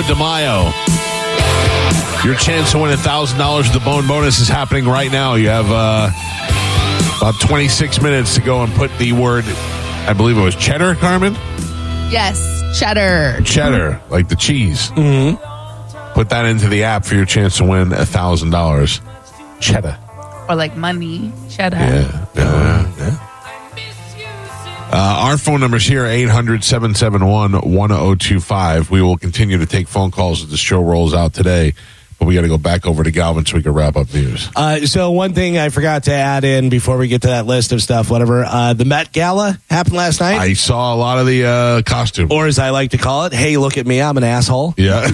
de Mayo. Your chance to win $1,000 of the Bone bonus is happening right now. You have about 26 minutes to go and put the word, I believe it was cheddar, Carmen? Yes, cheddar. Cheddar, like the cheese. Mm-hmm. Put that into the app for your chance to win $1,000. Cheddar. Or like money, cheddar. Yeah. Our phone number's here, 800-771-1025. We will continue to take phone calls as the show rolls out today, but we got to go back over to Galvin so we can wrap up news. So one thing I forgot to add in before we get to that list of stuff, whatever, the Met Gala happened last night. I saw a lot of the costume. Or as I like to call it, hey, look at me, I'm an asshole. Yeah.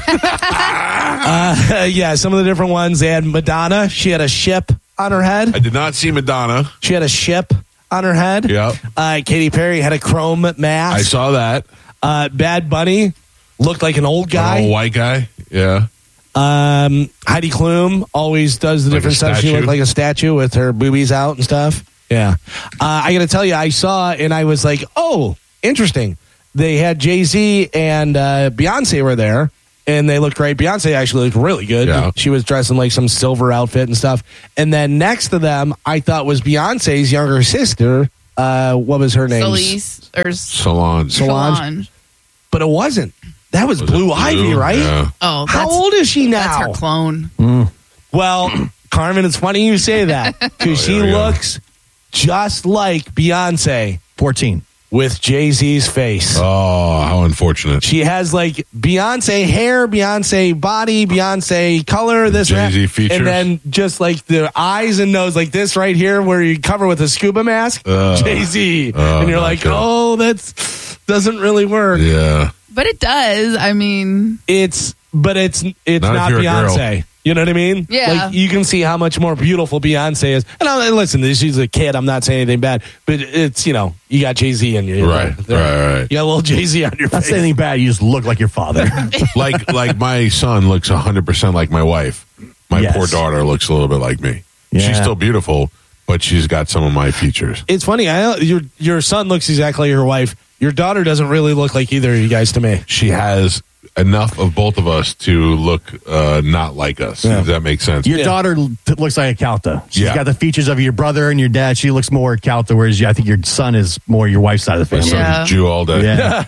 Yeah, some of the different ones. They had Madonna. She had a ship on her head. I did not see Madonna. She had a ship on her head. Yeah. Katy Perry had a chrome mask. I saw that. Bad Bunny looked like an old guy. An old white guy. Yeah. Heidi Klum always does the Like different a stuff. She statue? looked like a statue with her boobies out and stuff. Yeah. I got to tell you, I saw and I was like, oh, interesting. They had Jay-Z and Beyonce were there. And they looked great. Beyonce actually looked really good. Yeah. She was dressed in like some silver outfit and stuff. And then next to them, I thought was Beyonce's younger sister. What was her name? Solis or Solange. But it wasn't. That was Blue Ivy, right? Yeah. Oh, How old is she now? That's her clone. Well, Carmen, it's funny you say that because she there we go. looks just like Beyonce 14. with Jay-Z's face. Oh, how unfortunate. She has like Beyonce hair, Beyonce body, Beyonce color, this Jay-Z that, features. and then just like the eyes and nose, like this right here, where you cover with a scuba mask, Jay-Z, and you're not like, good. oh, that's doesn't really work. Yeah. But it does. I mean, It's not if you're a Beyonce. girl. You know what I mean? Yeah. Like you can see how much more beautiful Beyonce is. And listen, she's a kid. I'm not saying anything bad, but it's, you got Jay-Z in you. Right. You got a little Jay-Z on your Not face. saying anything bad. You just look like your father. like my son looks 100% like my wife. My Yes. poor daughter looks a little bit like me. Yeah. She's still beautiful, but she's got some of my features. It's funny. Your son looks exactly like your wife. Your daughter doesn't really look like either of you guys to me. She has enough of both of us to look not like us. Yeah. Does that make sense? Your daughter looks like a Calta. She's Yeah. got the features of your brother and your dad. She looks more Calta, whereas I think your son is more your wife's side of the My family. son's Yeah. Jew all day. Yeah.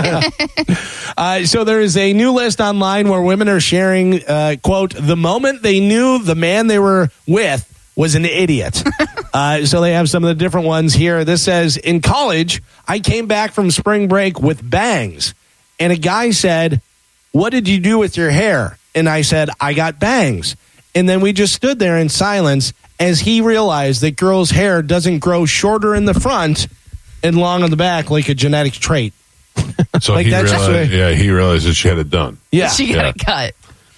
So there is a new list online where women are sharing, quote, the moment they knew the man they were with was an idiot. So they have some of the different ones here. This says, in college, I came back from spring break with bangs. And a guy said, what did you do with your hair? And I said, I got bangs. And then we just stood there in silence as he realized that girls' hair doesn't grow shorter in the front and long on the back like a genetic trait. So Like he that's realized, just- he realized that she had it done. Yeah. she got it cut.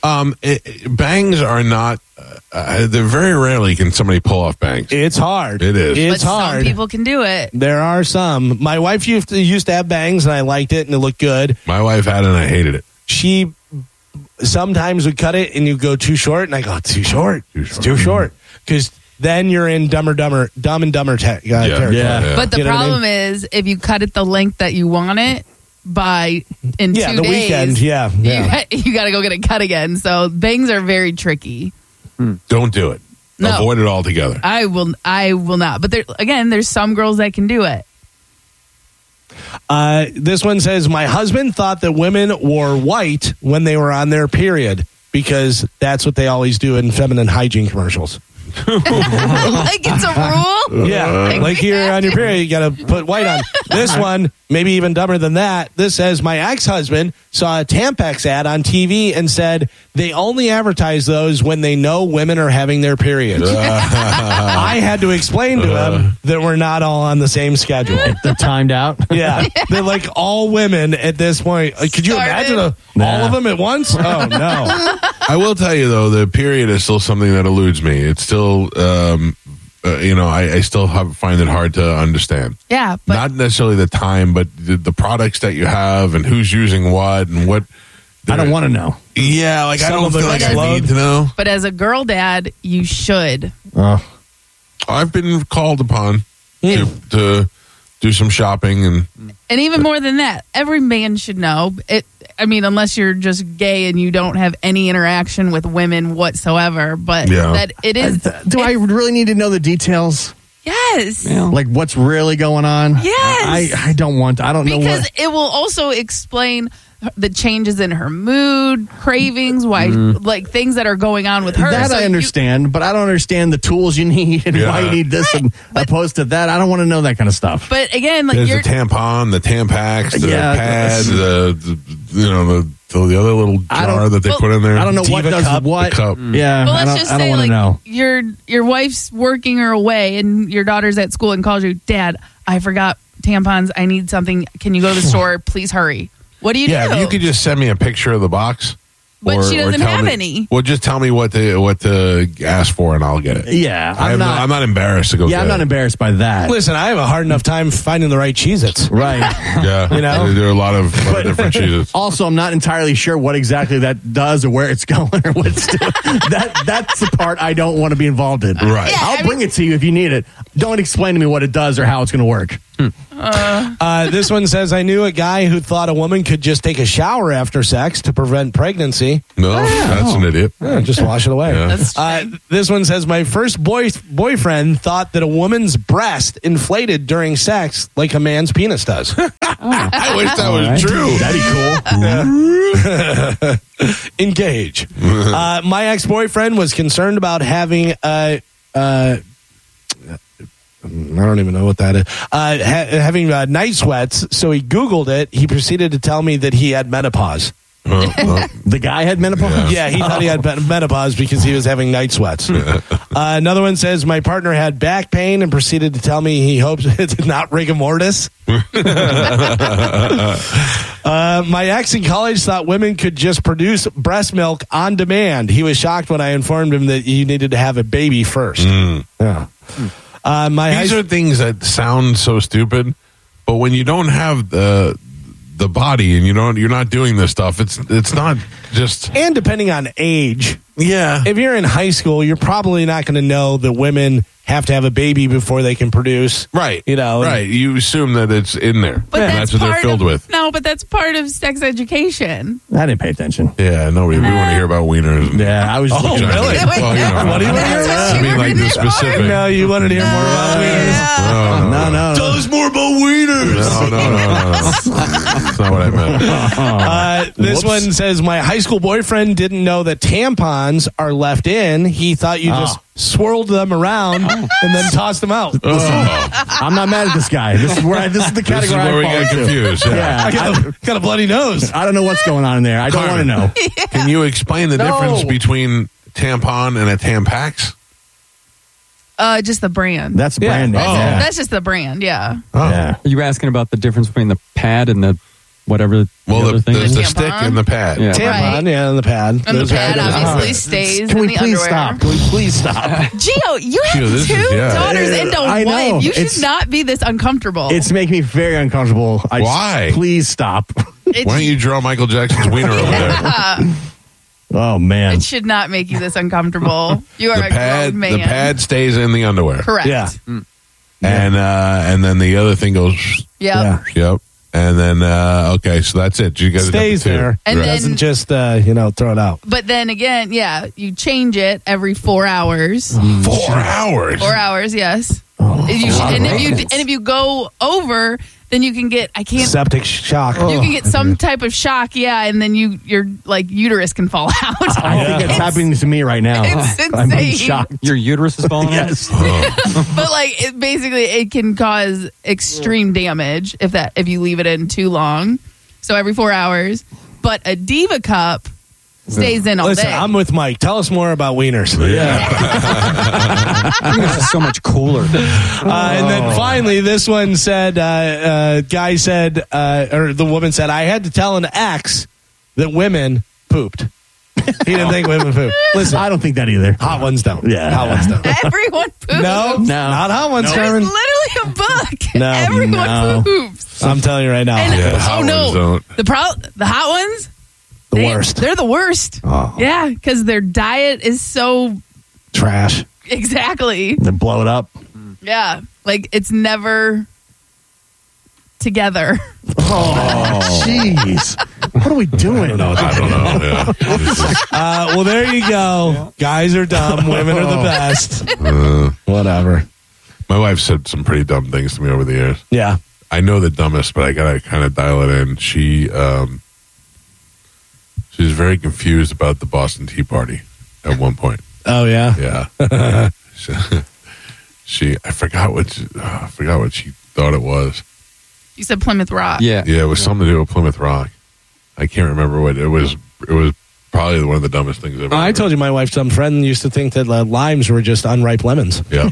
Bangs are not. They're very rarely can somebody pull off bangs. It's hard. It is. It's But hard. some people can do it. There are some. My wife used to have bangs, and I liked it, and it looked good. My wife had it, and I hated it. She sometimes would cut it, and you go too short, and I go, too short. It's too short. Because then you're in Dumb and Dumber territory. Yeah. But the You know what I problem is, if you cut it the length that you want it by in 2 days, the weekend, yeah. you got to go get it cut again. So bangs are very tricky. Don't do it. No. Avoid it altogether. I will not. But there's some girls that can do it. This one says, my husband thought that women wore white when they were on their period because that's what they always do in feminine hygiene commercials. Like it's a rule. Yeah, like here on your period, you got to put white on. This one, maybe even dumber than that. This says, my ex-husband saw a Tampax ad on TV and said they only advertise those when they know women are having their periods. I had to explain to him that we're not all on the same schedule. They're timed out. Yeah, they're like all women at this point. Like, could you imagine all of them at once? Oh, no. I will tell you, though, the period is still something that eludes me. It's still, I still find it hard to understand. Yeah, but Not necessarily the time, but the products that you have and who's using what and what. I don't want to know. Yeah, like I Some don't of it feel like I explode. need to know. but as a girl dad, you should. I've been called upon to do some shopping and even more than that, every man should know it. I mean, unless you're just gay and you don't have any interaction with women whatsoever, but that it is. Do I really need to know the details? Yes. Yeah. Like what's really going on? Yes. I don't want. I don't know Because what. it will also explain the changes in her mood, cravings, why, like things that are going on with her. That So I understand, but I don't understand the tools you need and why you need this and opposed to that. I don't want to know that kind of stuff. But again, like there's you're the tampon, the Tampax, the Yeah, pad, the other little jar that they put in there. I don't know what Diva does cup. what. The cup. Yeah, Well, I let's just don't say, want to like, know. your wife's working her away, and your daughter's at school and calls you, Dad, I forgot tampons. I need something. Can you go to the store? Please hurry. What do you do? Yeah, if you could just send me a picture of the box. But she doesn't tell have me- any. Well, just tell me what to ask for, and I'll get it. Yeah, I'm not embarrassed to go. Yeah, get I'm not it. embarrassed by that. Listen, I have a hard enough time finding the right Cheez-Its. Right. Yeah, You know? there are a lot of different cheeses. Also, I'm not entirely sure what exactly that does or where it's going or what it's doing. That's the part I don't want to be involved in. Right. Yeah, I'll bring it to you if you need it. Don't explain to me what it does or how it's going to work. This one says, I knew a guy who thought a woman could just take a shower after sex to prevent pregnancy. No, that's an idiot. Yeah, just wash it away. Yeah. That's This one says, my first boyfriend thought that a woman's breast inflated during sex like a man's penis does. I wish that was true. That'd be cool. Engage. My ex-boyfriend was concerned about having I don't even know what that is. Having night sweats, so he Googled it. He proceeded to tell me that he had menopause. The guy had menopause? Yeah, he thought he had menopause because he was having night sweats. Another one says, my partner had back pain and proceeded to tell me he hopes it's not rigor mortis. My ex in college thought women could just produce breast milk on demand. He was shocked when I informed him that you needed to have a baby first. Yeah. These are things that sound so stupid, but when you don't have the body and you're not doing this stuff, it's not just. And depending on age, Yeah. if you're in high school, you're probably not going to know that women have to have a baby before they can produce. Right. You know. Right. You assume that it's in there. But and that's what they're filled with. No, but that's part of sex education. I didn't pay attention. Yeah, no, we want to hear about wieners. Yeah, I was just looking really? Well, you know, What do you want to hear That's I mean, like the specific. No, you wanted to hear more about wieners. No. Tell us more about wieners. No. That's not what I meant. This one says, my high school boyfriend didn't know that tampons are left in. He thought you just swirled them around and then tossed them out. I'm not mad at this guy. This is the This is category where we I fall get into. confused. Yeah. Yeah, Got a bloody nose. I don't know what's going on in there. I don't want to know. Can you explain the difference between tampon and a Tampax? Just the brand. That's a brand name. Yeah. That's just the brand, yeah. Yeah. Are you asking about the difference between the pad and the whatever Well, the other thing there's is? the Tampon? stick and the pad. Yeah. Tampon, Right. yeah, and the pad. And the Those pad are- obviously stays Can in we the please underwear. stop? Can we please stop? Gio, you have Gio, this two is- yeah. daughters and a I know. wife. You should It's- not be this uncomfortable. It's making me very uncomfortable. Why? Please stop. It- Why don't you draw Michael Jackson's wiener over there? Oh, man. It should not make you this uncomfortable. You are The a pad, grown man. the pad stays in the underwear, Correct. Yeah. and then the other thing goes. Yep. Yep. And then okay, so that's it. You guys Stays there. And Right. then- Doesn't just, throw it out. But then again, yeah, you change it every 4 hours. 4 hours. 4 hours, yes. If you go over, then you can get Septic shock. you can get some type of shock, yeah, and then your like uterus can fall out. I think it's happening to me right now. It's I'm being insane. shocked. Your uterus is falling out? Yes. But like it can cause extreme damage if you leave it in too long. So every 4 hours. But a Diva cup stays in all Listen, day. I'm with Mike. Tell us more about wieners. This is so much cooler. And then finally, this one said, guy said, or the woman said, I had to tell an ex that women pooped. He didn't think women pooped. Listen, I don't think that either. hot ones don't. Yeah. Hot ones don't. Everyone poops. No, not hot ones, There's Carmen. literally a book. No. Everyone No. poops. I'm telling you right now. And, Yeah, hot oh no, ones don't. the hot ones, the worst. They're the worst. Oh. Yeah, because their diet is so Trash. exactly. Then blow it up. Yeah, like it's never together. Oh, jeez. What are we doing? I don't know. Yeah. Well, there you go. Guys are dumb. Women are the best. Whatever. My wife said some pretty dumb things to me over the years. Yeah. I know the dumbest, but I gotta kind of dial it in. She's very confused about the Boston Tea Party at one point. Oh, yeah? Yeah. I forgot what she thought it was. You said Plymouth Rock. Yeah. Yeah, it was something to do with Plymouth Rock. I can't remember what it was. It was probably one of the dumbest things I've ever I told you my wife's dumb friend used to think that limes were just unripe lemons. Yeah.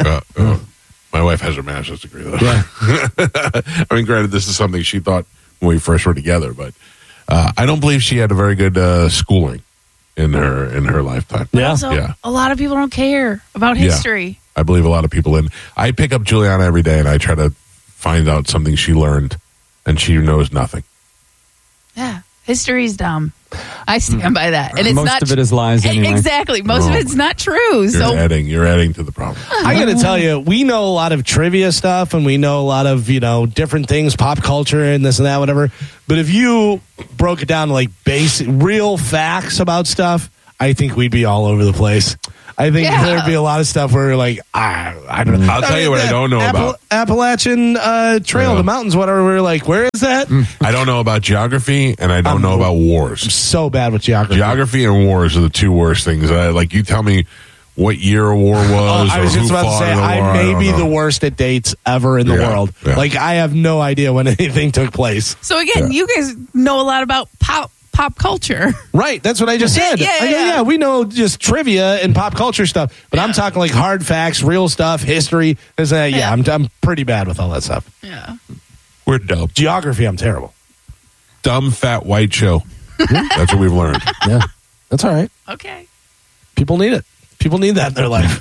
My wife has her master's degree, though. Yeah. I mean, granted, this is something she thought when we first were together, but I don't believe she had a very good schooling in her lifetime. But Yeah. also, Yeah. a lot of people don't care about history. I believe a lot of people in. I pick up Juliana every day and I try to find out something she learned, and she knows nothing. Yeah. History's dumb. I stand by that. And it's Most not of it is lies anyway. Exactly. Most of Oh. it's not true. You're adding to the problem. I got to tell you, we know a lot of trivia stuff and we know a lot of, different things, pop culture and this and that, whatever. But if you broke it down to like basic, real facts about stuff, I think we'd be all over the place. I think there'd be a lot of stuff where you're like, I don't know. I'll tell you what I don't know about. Appalachian Trail, Yeah. the mountains, whatever. We're like, where is that? I don't know about geography, and I don't know about wars. So bad with geography. Geography and wars are the two worst things. Like, you tell me what year a war was, I was or just who about to fought say, in the war. I may don't be know. the worst at dates ever in the Yeah, world. yeah. Like, I have no idea when anything took place. So again, you guys know a lot about pop culture. Right, that's what I just said. Yeah, I go, yeah. we know just trivia and pop culture stuff, but I'm talking like hard facts, real stuff, history. This and that. Yeah, I'm pretty bad with all that stuff. Yeah. We're dumb. Geography, I'm terrible. Dumb, fat, white show. That's what we've learned. Yeah, that's all right. Okay. People need it. People need that in their life.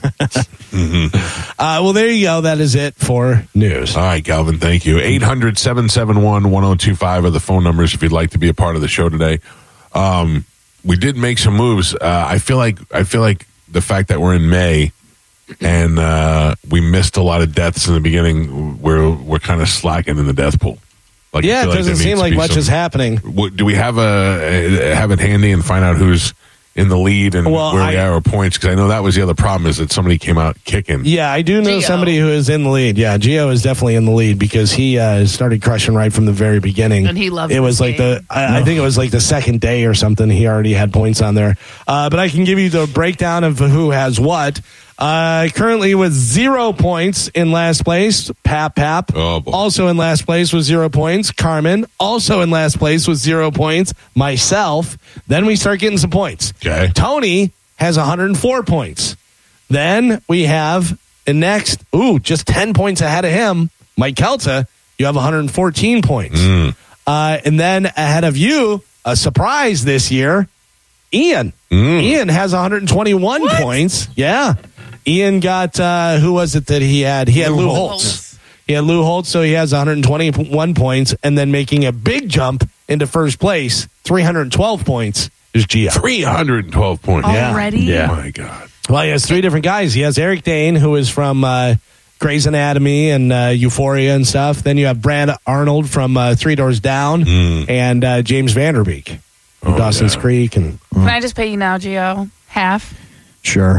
Well, there you go. That is it for news. All right, Calvin, thank you. 800-771-1025 are the phone numbers if you'd like to be a part of the show today. We did make some moves. I feel like the fact that we're in May and we missed a lot of deaths in the beginning, we're kind of slacking in the death pool. Like, I Yeah, feel it like doesn't there seem needs to like be much some- is happening. Do we have it handy and find out who's in the lead and Well, where we are with points? Because I know that was the other problem, is that somebody came out kicking. Yeah, I do know Gio. somebody who is in the lead. Yeah, Gio is definitely in the lead because he started crushing right from the very beginning. And he loves it. Was this like game. I think it was like the second day or something. He already had points on there. But I can give you the breakdown of who has what. Currently with 0 points in last place, Pap. Oh, boy. Also in last place with 0 points, Carmen. Also in last place with 0 points, myself. Then we start getting some points. Okay. Tony has 104 points. Then we have next, just 10 points ahead of him, Mike Kelta. You have 114 points. And then ahead of you, a surprise this year, Ian. Ian has 121 points. Yeah. Ian got, who was it that he had? He had Lou Holtz. He had Lou Holtz, so he has 121 points. And then making a big jump into first place, 312 points, is Gio. 312 points. Already? Yeah. Oh, my God. Well, he has 3 different guys. He has Eric Dane, who is from Grey's Anatomy and Euphoria and stuff. Then you have Brad Arnold from Three Doors Down and James Vanderbeek from Dawson's Creek. And Can I just pay you now, Gio? Half? Sure.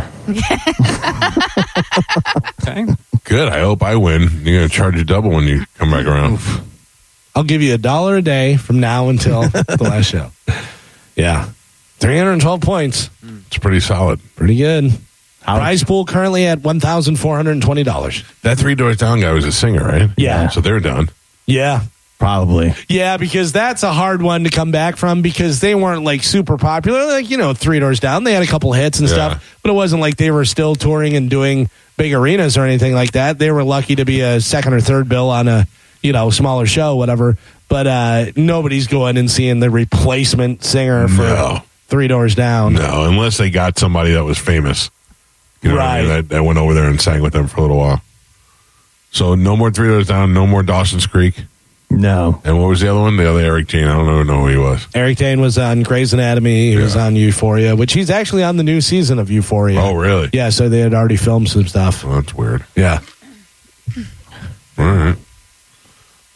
Okay. Good. I hope I win. You're going to charge you double when you come back around. I'll give you $1 a day from now until the last show. Yeah. 312 points. It's pretty solid. Pretty good. Prize pool currently at $1,420. That Three Doors Down guy was a singer, right? Yeah. So they're done. Yeah. Probably. Yeah, because that's a hard one to come back from because they weren't like super popular. Like, Three Doors Down, they had a couple hits and Yeah. stuff, but it wasn't like they were still touring and doing big arenas or anything like that. They were lucky to be a second or third bill on a, smaller show, whatever. But nobody's going and seeing the replacement singer for No. Three Doors Down. No, unless they got somebody that was famous. You know what I mean? Right. That went over there and sang with them for a little while. So no more Three Doors Down, no more Dawson's Creek. No. And what was the other one? The other Eric Dane. I don't even know who he was. Eric Dane was on Grey's Anatomy. He was on Euphoria, which he's actually on the new season of Euphoria. Oh, really? Yeah, so they had already filmed some stuff. Well, that's weird. Yeah. All right. Well,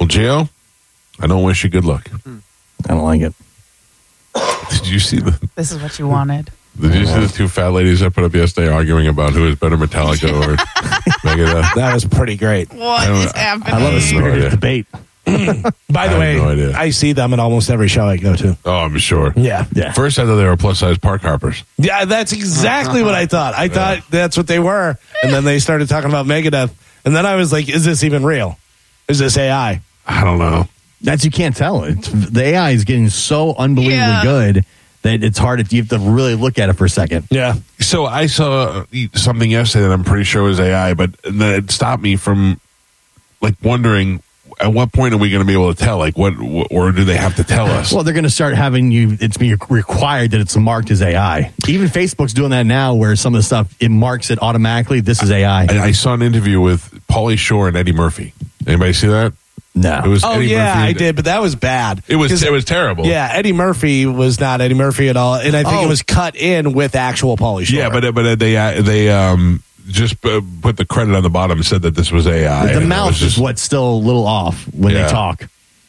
Gio, I don't wish you good luck. I don't like it. Did you see This is what you wanted. Did you see the two fat ladies I put up yesterday arguing about who is better, Metallica or Megadeth? That was pretty great. What is happening? I love the spirit idea. of debate. By the I way, have no idea. I see them at almost every show I go to. Oh, I'm sure. Yeah. Yeah. First, I thought they were plus-size park hoppers. Yeah, that's exactly what I thought. I thought that's what they were. And then they started talking about Megadeth. And then I was like, is this even real? Is this AI? I don't know. That's you can't tell. The AI is getting so unbelievably Yeah. good that it's hard. You have to really look at it for a second. Yeah. So I saw something yesterday that I'm pretty sure was AI, but then it stopped me from like wondering at what point are we going to be able to tell? Like what, or do they have to tell us? Well, they're going to start having you. It's being required that it's marked as AI. Even Facebook's doing that now, where some of the stuff it marks it automatically. This is AI. I saw an interview with Pauly Shore and Eddie Murphy. Anybody see that? No. It was Oh, Eddie yeah, Murphy. I did, but that was bad. It was terrible. Yeah, Eddie Murphy was not Eddie Murphy at all. And I think it was cut in with actual Pauly Shore. Yeah, but they just put the credit on the bottom and said that this was AI. the and it mouth was is what's still a little off when Yeah. they talk.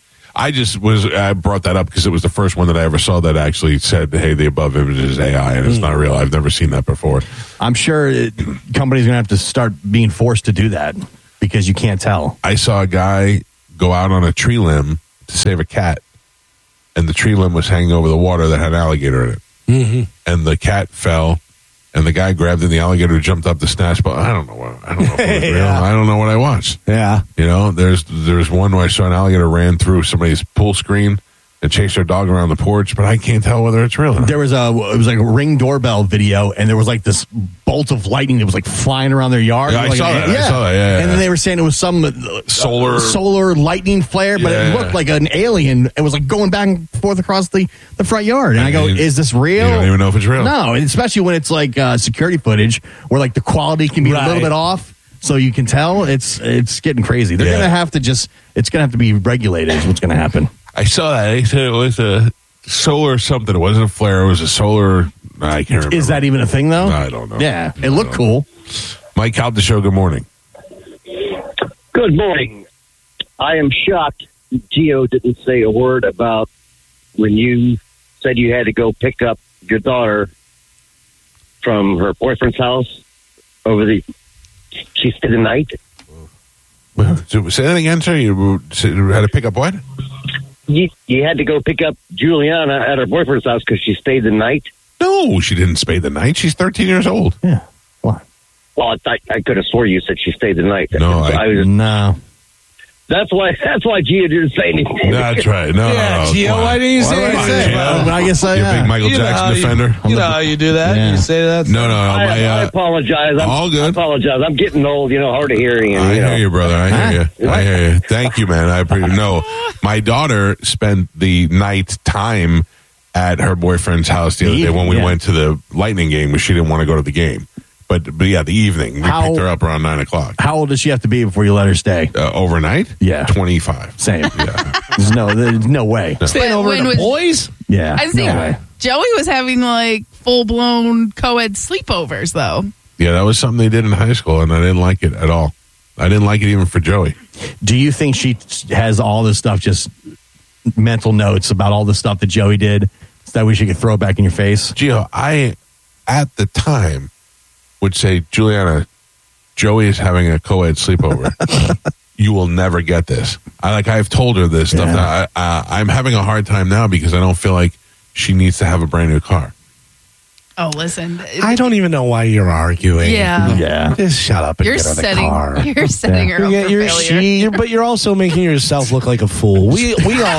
I brought that up because it was the first one that I ever saw that actually said, hey, the above image is AI, and it's not real. I've never seen that before. I'm sure companies are going to have to start being forced to do that because you can't tell. I saw a guy go out on a tree limb to save a cat, and the tree limb was hanging over the water that had an alligator in it. Mm-hmm. And the cat fell, and the guy grabbed it, and the alligator jumped up to snatch. But I don't know if it was real. Yeah. I don't know what I watched. Yeah. You know, there's one where I saw an alligator ran through somebody's pool screen and chased their dog around the porch, but I can't tell whether it's real or not. It was like a Ring doorbell video, and there was like this bolt of lightning that was like flying around their yard. Yeah, I Like, saw that. I saw that, yeah. And then they were saying it was some solar lightning flare, but Yeah. it looked like an alien. It was like going back and forth across the front yard. And I go, is this real? You don't even know if it's real. No, and especially when it's like security footage where like the quality can be a little Right. bit off. So you can tell it's getting crazy. They're Yeah. going to have to it's going to have to be regulated is what's going to happen. I saw that. They said it was a solar something. It wasn't a flare. It was a solar. I can't remember. Is that even a thing though? I don't know. Yeah, it looked cool. Mike out the show. Good morning. Good morning. I am shocked Gio didn't say a word about when you said you had to go pick up your daughter from her boyfriend's house she stayed the night. So, say that again, sir. You had to pick up what? You had to go pick up Juliana at her boyfriend's house because she stayed the night. No, she didn't spay the night. She's 13 years old. Yeah. What? Well, I could have swore you said she stayed the night. No, No. That's why Gio didn't say anything. That's right. No, Yeah, no, Gio, come on. why didn't you say Come on, anything? Gio. I guess I You're a big Michael You know Jackson how you- defender. You know how you do that? Yeah. You say that? No. I apologize. All good. I apologize. I'm getting old, hard of hearing. And, I you know. hear you, brother. I hear you. I hear you. Thank you, man. I appreciate. No, my daughter spent the night time at her boyfriend's house the other day when we Yeah. went to the Lightning game, because she didn't want to go to the game. But yeah, the evening we How- picked her up around 9:00. How old does she have to be before you let her stay? Overnight? Yeah. 25. Same. Yeah. There's no way. Staying But over when the was- boys? Yeah. I think no way. Joey was having like full blown co-ed sleepovers though. Yeah, that was something they did in high school, and I didn't like it at all. I didn't like it even for Joey. Do you think she has all this stuff, just mental notes about all the stuff that Joey did, so that way she could throw it back in your face? Gio, I, at the time, would say, Juliana, Joey is having a co-ed sleepover. You will never get this. I've told her this stuff. Yeah. Now, I'm having a hard time now because I don't feel like she needs to have a brand new car. Oh, listen. I don't even know why you're arguing. Yeah. Yeah. Just shut up and You're get her the setting car. you're setting her up for failure. But you're also making yourself look like a fool. We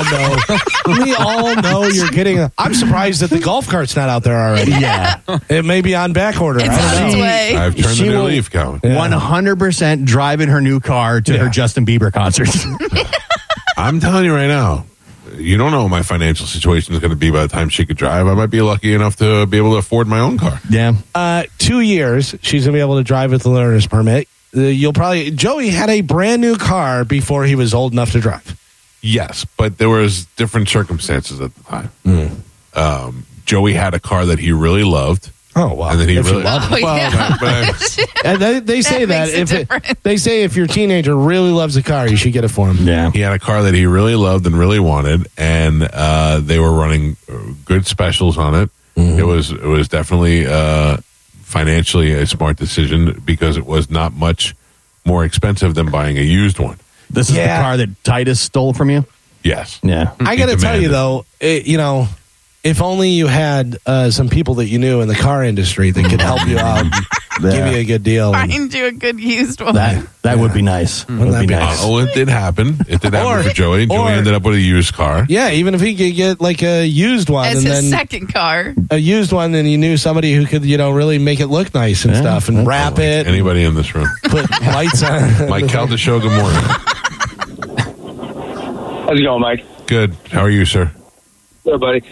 all know you're getting. I'm surprised that the golf cart's not out there already. Yeah. It may be on back order. It's I don't on know. its way. I've turned She the new will- leaf, Colin. 100% driving her new car to her Justin Bieber concert. I'm telling you right now, you don't know what my financial situation is going to be by the time she could drive. I might be lucky enough to be able to afford my own car. Yeah. 2 years, she's gonna be able to drive with the learner's permit. Joey had a brand new car before he was old enough to drive. Yes, but there was different circumstances at the time. Joey had a car that he really loved. Oh, wow. And then he If you really. love Oh, yeah. And they say That that makes a if difference. they say if your teenager really loves a car, you should get it for him. Yeah. He had a car that he really loved and really wanted, and they were running good specials on it. Mm-hmm. It was definitely financially a smart decision because it was not much more expensive than buying a used one. This is Yeah. the car that Titus stole from you? Yes. Yeah. I got to tell you though, if only you had some people that you knew in the car industry that could help you out, give you a good deal. Find you a good used one. That would be nice. Wouldn't that be nice? Oh, it did happen. It did happen Or- for Joey. Joey or- ended up with a used car. Yeah, even if he could get like a used one As and his then second car. a used one, and you knew somebody who could, really make it look nice and Yeah. stuff and wrap it, Anybody in this room? put lights on. Mike Calda Show, good morning. How's it going, Mike? Good. How are you, sir? Good, buddy.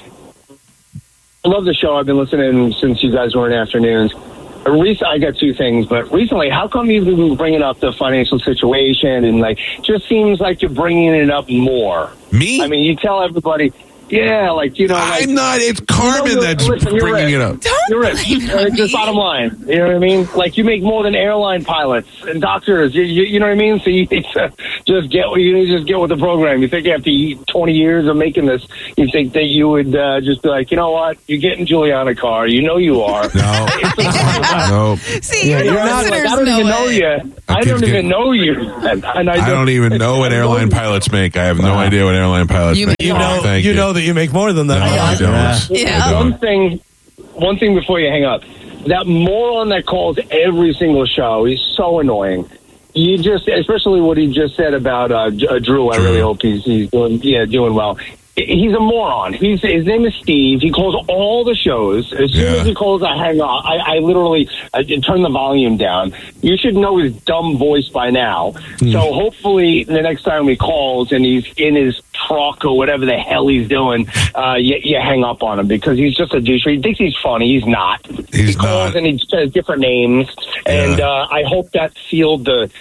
I love the show. I've been listening since you guys were in afternoons. I got two things, but recently, how come you've been bringing up the financial situation and just seems like you're bringing it up more? Me? I mean, you tell everybody, yeah, I'm not. It's Carmen that's listen, you're bringing rich. it up. You're rich. Just bottom line. You know what I mean? Like, you make more than airline pilots and doctors. You know what I mean? So you need to just get with the program. You think after 20 years of making this, you think that you would just be like, you know what? You're getting Giuliana a car. You know you are. No. No. See, Yeah, your you're not- listeners I don't know even know it. you. I don't even know you. And I don't even know what airline pilots make. I have no idea what airline pilots You make. make You know, Thank you know that you make more than them. No, I don't. Yeah. I don't. One thing before you hang up. That moron that calls every single show, he's so annoying. You just, especially what he just said about Drew. I really hope he's doing well. He's a moron. His name is Steve. He calls all the shows. As soon as he calls, I hang up. I literally turn the volume down. You should know his dumb voice by now. So hopefully the next time he calls and he's in his truck or whatever the hell he's doing, you hang up on him because he's just a douche. He thinks he's funny. He's not. He calls and he says different names. And I hope that sealed the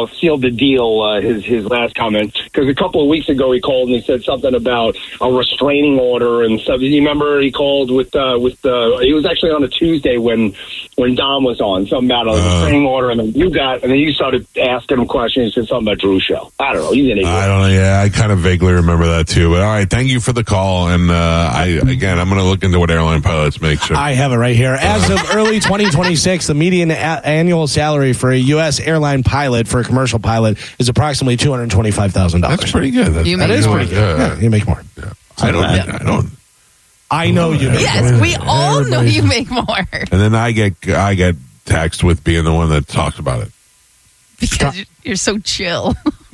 deal, his last comment. Because a couple of weeks ago he called and he said something about a restraining order and stuff. You remember he called with it was actually on a Tuesday when Dom was on, something about a restraining order, and then you started asking him questions. He said something about Drew's show. I don't know. He's an idiot. I don't know. Yeah, I kind of vaguely remember that too. But all right, thank you for the call. And I'm going to look into what airline pilots make. Sure. I have it right here. As of early 2026, the median annual salary for a U.S. airline pilot, for a commercial pilot, is approximately $225,000. That's pretty good. You That make is more. pretty good. Yeah, you make more. Yeah. I don't. I know you make more. Yes, we all know you make more. And then I get taxed with being the one that talks about it. Because you're so chill.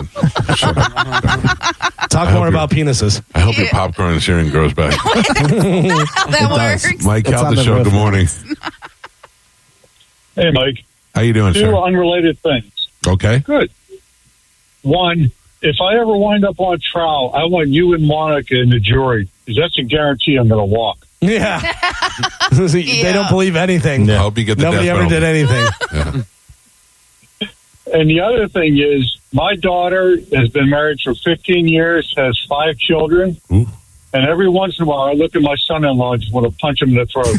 Talk more about penises. I hope your popcorn sharing grows back. That works. Mike It's on Calda the Show, roof. good morning. Hey, Mike. How you doing, Two sir? unrelated things. Okay. Good. One, if I ever wind up on trial, I want you and Monica in the jury because that's a guarantee I'm going to walk. Yeah. They don't believe anything. I hope you get the Nobody death ever penalty. did anything. Yeah. And the other thing is, my daughter has been married for 15 years, has 5 children. Ooh. And every once in a while, I look at my son-in-law and just want to punch him in the throat.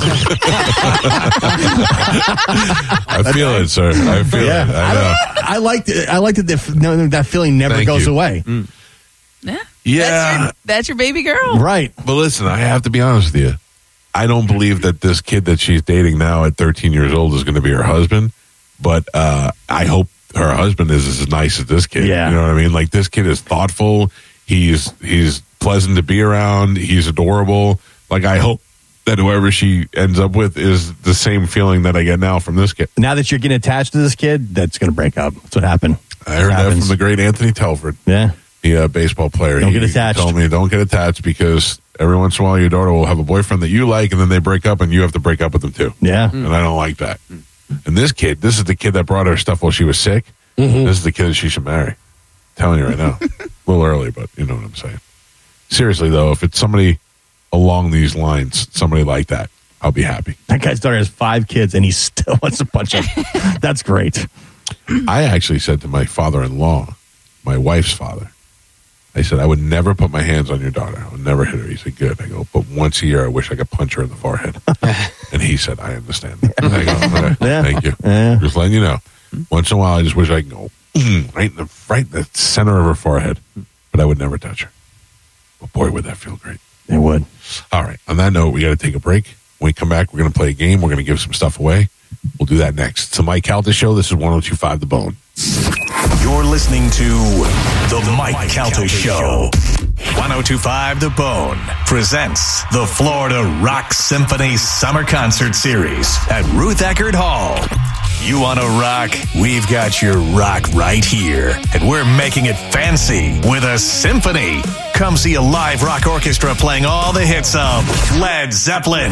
I feel it, sir. I feel it. I know. I like that feeling never Thank goes you. away. Yeah. Yeah. That's your baby girl. Right. But listen, I have to be honest with you. I don't believe that this kid that she's dating now at 13 years old is going to be her husband. But I hope her husband is as nice as this kid. Yeah. You know what I mean? Like, this kid is thoughtful. He's pleasant to be around. He's adorable. Like, I hope that whoever she ends up with is the same feeling that I get now from this kid. Now that you're getting attached to this kid, that's going to break up. That's what happened. I heard that from the great Anthony Telford, Yeah. the baseball player. Don't He get attached. told me, don't get attached because every once in a while your daughter will have a boyfriend that you like, and then they break up, and you have to break up with them too. Yeah. And I don't like that. And this is the kid that brought her stuff while she was sick. This is the kid that she should marry. I'm telling you right now. A little early, but you know what I'm saying. Seriously, though, if it's somebody along these lines, somebody like that, I'll be happy. That guy's daughter has 5 kids, and he still wants to punch him. That's great. I actually said to my father-in-law, my wife's father, I said, I would never put my hands on your daughter. I would never hit her. He said, good. I go, but once a year, I wish I could punch her in the forehead. And he he said, I understand. I go, okay, Yeah. thank you. Yeah. Just letting you know. Once in a while, I just wish I could go right in the center of her forehead, but I would never touch her. But boy, would that feel great. It would. All right. On that note, we got to take a break. When we come back, we're going to play a game. We're going to give some stuff away. We'll do that next. It's the Mike Calta Show. This is 102.5 The Bone. You're listening to The Mike Calta Show. 102.5 The Bone presents the Florida Rock Symphony Summer Concert Series at Ruth Eckerd Hall. You want to rock? We've got your rock right here. And we're making it fancy with a symphony. Come see a live rock orchestra playing all the hits of Led Zeppelin.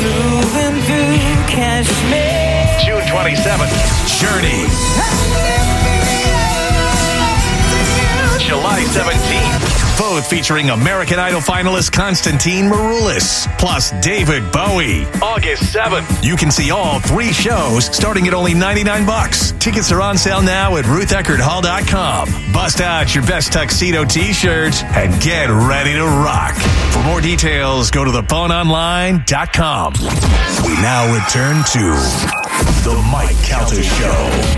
June 27th, Journey. July 17th, both featuring American Idol finalist Constantine Maroulis, plus David Bowie. August 7th, you can see all 3 shows starting at only $99. Tickets are on sale now at RuthEckerdHall.com. Bust out your best tuxedo t-shirt and get ready to rock. For more details, go to theboneonline.com. We now return to The Mike Calta Show.